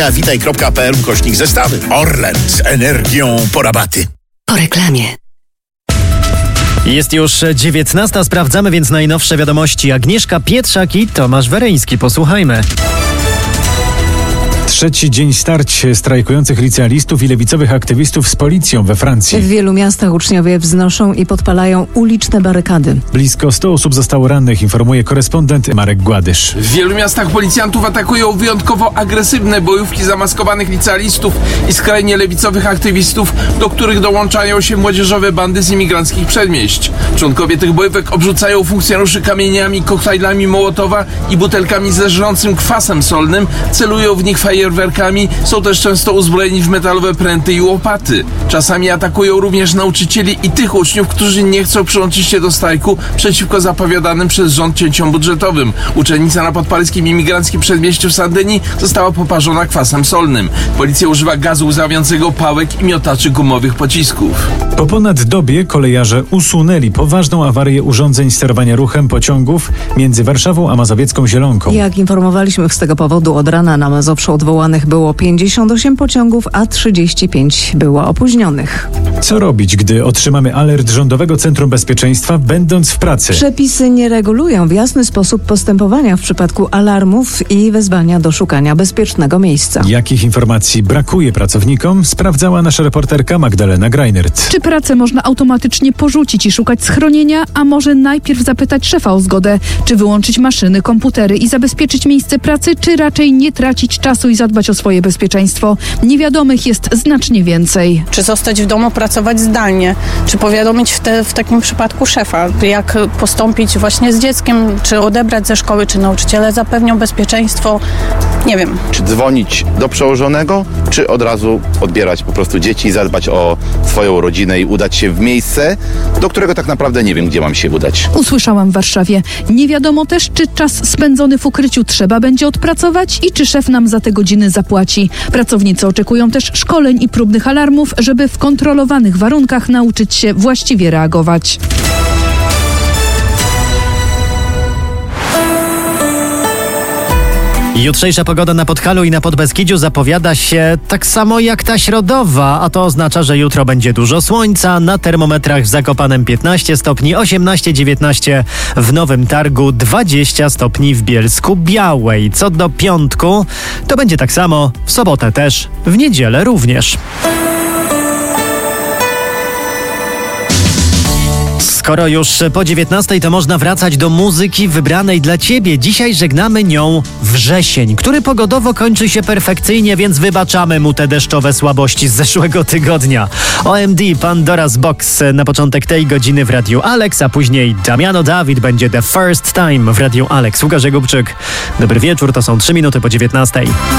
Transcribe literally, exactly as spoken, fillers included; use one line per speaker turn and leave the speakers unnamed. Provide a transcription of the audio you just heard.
witaj kropka p l ukośnik zestawy. Orlen z energią po rabaty.
Po reklamie.
Jest już dziewiętnasta, sprawdzamy więc najnowsze wiadomości. Agnieszka Pietrzak i Tomasz Wereński. Posłuchajmy.
Trzeci dzień starć strajkujących licealistów i lewicowych aktywistów z policją we Francji.
W wielu miastach uczniowie wznoszą i podpalają uliczne barykady.
Blisko stu osób zostało rannych, informuje korespondent Marek Gładysz.
W wielu miastach policjantów atakują wyjątkowo agresywne bojówki zamaskowanych licealistów i skrajnie lewicowych aktywistów, do których dołączają się młodzieżowe bandy z imigranckich przedmieść. Członkowie tych bojówek obrzucają funkcjonariuszy kamieniami, koktajlami Mołotowa i butelkami z żrącym kwasem solnym, celują w nich fajerwerkami, są też często uzbrojeni w metalowe pręty i łopaty. Czasami atakują również nauczycieli i tych uczniów, którzy nie chcą przyłączyć się do strajku przeciwko zapowiadanym przez rząd cięciom budżetowym. Uczennica na podparyskim imigranckim przedmieściu w Saint-Denis została poparzona kwasem solnym. Policja używa gazu łzawiącego, pałek i miotaczy gumowych pocisków.
Po ponad dobie kolejarze usunęli poważną awarię urządzeń sterowania ruchem pociągów między Warszawą a mazowiecką Zielonką.
Jak informowaliśmy, z tego powodu od rana na Mazowszu odwołanych było pięćdziesiąt osiem pociągów, a trzydzieści pięć było opóźnionych.
Co robić, gdy otrzymamy alert Rządowego Centrum Bezpieczeństwa, będąc w pracy?
Przepisy nie regulują w jasny sposób postępowania w przypadku alarmów i wezwania do szukania bezpiecznego miejsca.
Jakich informacji brakuje pracownikom, sprawdzała nasza reporterka Magdalena Greinert.
Czy pracę można automatycznie porzucić i szukać schronienia, a może najpierw zapytać szefa o zgodę? Czy wyłączyć maszyny, komputery i zabezpieczyć miejsce pracy, czy raczej nie tracić czasu i zadbać o swoje bezpieczeństwo? Niewiadomych jest znacznie więcej.
Czy zostać w domu, pracować zdalnie? Czy powiadomić w, te, w takim przypadku szefa? Jak postąpić właśnie z dzieckiem? Czy odebrać ze szkoły? Czy nauczyciele zapewnią bezpieczeństwo? Nie wiem.
Czy dzwonić do przełożonego, czy od razu odbierać po prostu dzieci i zadbać o swoją rodzinę i udać się w miejsce, do którego tak naprawdę nie wiem, gdzie mam się udać.
Usłyszałam w Warszawie. Nie wiadomo też, czy czas spędzony w ukryciu trzeba będzie odpracować i czy szef nam za te godziny zapłaci. Pracownicy oczekują też szkoleń i próbnych alarmów, żeby w kontrolowanych warunkach nauczyć się właściwie reagować.
Jutrzejsza pogoda na Podhalu i na Podbeskidziu zapowiada się tak samo jak ta środowa, a to oznacza, że jutro będzie dużo słońca. Na termometrach w Zakopanem piętnaście stopni, osiemnaście dziewiętnaście w Nowym Targu, dwadzieścia stopni w Bielsku Białej. Co do piątku, to będzie tak samo, w sobotę też, w niedzielę również. Skoro już po dziewiętnastej, to można wracać do muzyki wybranej dla Ciebie. Dzisiaj żegnamy nią wrzesień, który pogodowo kończy się perfekcyjnie, więc wybaczamy mu te deszczowe słabości z zeszłego tygodnia. O M D, Pandora's Box na początek tej godziny w Radiu Alex, a później Damiano David będzie The First Time w Radiu Alex. Łukasz Jakubczyk, dobry wieczór, to są trzy minuty po dziewiętnastej.